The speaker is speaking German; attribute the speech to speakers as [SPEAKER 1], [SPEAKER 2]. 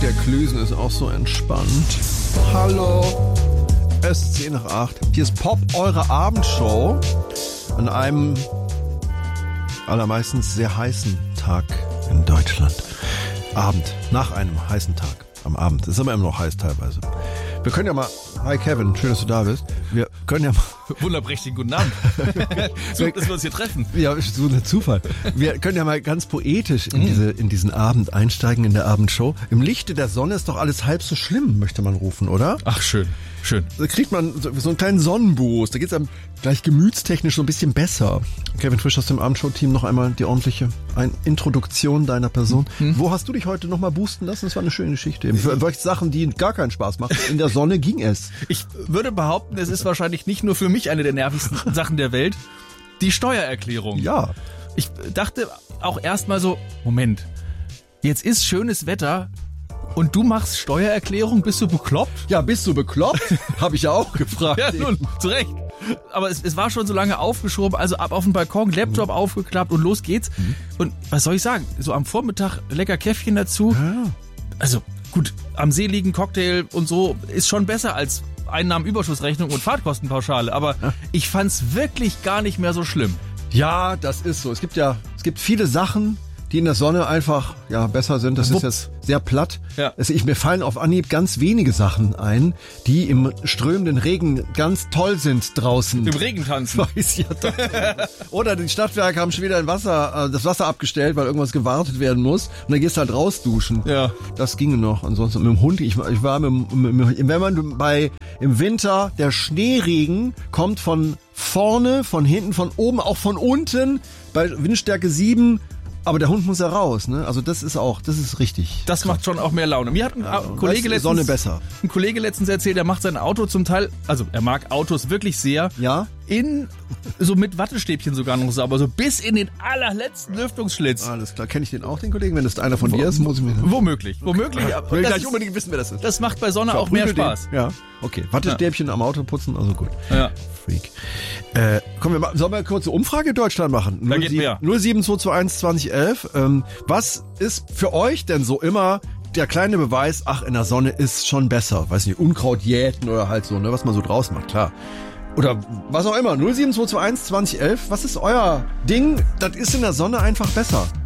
[SPEAKER 1] der Klüsen ist auch so entspannt. Hallo, es ist 7:10. Hier ist Pop, eure Abendshow. An einem allermeistens sehr heißen Tag in Deutschland. Abend, nach einem heißen Tag. Am Abend. Ist aber immer noch heiß teilweise. Wir können ja mal, hi Kevin, schön, dass du da bist. Wir können ja mal...
[SPEAKER 2] Wunderprächtigen guten Abend. So, dass wir uns hier treffen.
[SPEAKER 1] Ja, so ein Zufall. Wir können ja mal ganz poetisch in diesen Abend einsteigen, in der Abendshow. Im Lichte der Sonne ist doch alles halb so schlimm, möchte man rufen, oder?
[SPEAKER 2] Ach, schön. Schön.
[SPEAKER 1] Da kriegt man so einen kleinen Sonnenboost. Da geht's einem gleich gemütstechnisch so ein bisschen besser. Kevin Frisch aus dem Abendshow-Team, noch einmal die ordentliche Introduktion deiner Person. Wo hast du dich heute nochmal boosten lassen? Das war eine schöne Geschichte. Für solche Sachen, die gar keinen Spaß machen. In der Sonne ging es.
[SPEAKER 2] Ich würde behaupten, es ist wahrscheinlich nicht nur für mich eine der nervigsten Sachen der Welt. Die Steuererklärung.
[SPEAKER 1] Ja.
[SPEAKER 2] Ich dachte auch erstmal so, Moment, jetzt ist schönes Wetter und du machst Steuererklärung, bist du bekloppt?
[SPEAKER 1] Ja, bist du bekloppt? Habe ich ja auch gefragt.
[SPEAKER 2] Ja, nun, zu Recht. Aber es war schon so lange aufgeschoben, also ab auf den Balkon, Laptop aufgeklappt und los geht's. Und was soll ich sagen, so am Vormittag lecker Käffchen dazu.
[SPEAKER 1] Ja.
[SPEAKER 2] Also gut, am See liegen Cocktail und so ist schon besser als Einnahmenüberschussrechnung und Fahrtkostenpauschale. Aber ich fand's wirklich gar nicht mehr so schlimm.
[SPEAKER 1] Ja, das ist so. Es gibt viele Sachen, die in der Sonne einfach besser sind. Das ist jetzt sehr platt.
[SPEAKER 2] Ja.
[SPEAKER 1] Mir fallen auf Anhieb ganz wenige Sachen ein, die im strömenden Regen ganz toll sind draußen.
[SPEAKER 2] Im Regen tanzen.
[SPEAKER 1] Weiß ja doch. Oder die Stadtwerke haben schon wieder das Wasser abgestellt, weil irgendwas gewartet werden muss. Und dann gehst du halt rausduschen. Ja. Das ginge noch. Ansonsten mit dem Hund. Ich war wenn man im Winter, der Schneeregen kommt von vorne, von hinten, von oben, auch von unten. Bei Windstärke 7. Aber der Hund muss ja raus, ne? Also das ist richtig.
[SPEAKER 2] Das macht schon auch mehr Laune. Mir hat ein Kollege letztens erzählt, er macht sein Auto zum Teil, also er mag Autos wirklich sehr.
[SPEAKER 1] Ja?
[SPEAKER 2] So mit Wattestäbchen sogar noch sauber, so bis in den allerletzten Lüftungsschlitz.
[SPEAKER 1] Alles klar, kenne ich den auch, den Kollegen? Wenn das einer von dir ist, muss ich mir...
[SPEAKER 2] Womöglich.
[SPEAKER 1] Ich will gleich unbedingt wissen, wer das ist.
[SPEAKER 2] Das macht bei Sonne auch mehr Spaß.
[SPEAKER 1] Ja, okay. Wattestäbchen am Auto putzen, also gut.
[SPEAKER 2] Ja.
[SPEAKER 1] Freak. Sollen wir eine kurze Umfrage in Deutschland machen?
[SPEAKER 2] Da geht mehr.
[SPEAKER 1] 07221 2011. Was ist für euch denn so immer der kleine Beweis, in der Sonne ist schon besser? Weiß nicht, Unkraut jäten oder halt so, ne, was man so draus macht, klar. Oder was auch immer. 07221 2011. Was ist euer Ding? Das ist in der Sonne einfach besser.